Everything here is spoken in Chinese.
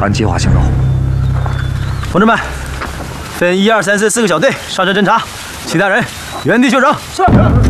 按计划行动。同志们，分1、2、3、4 4个小队上阵侦查，其他人原地休整。是。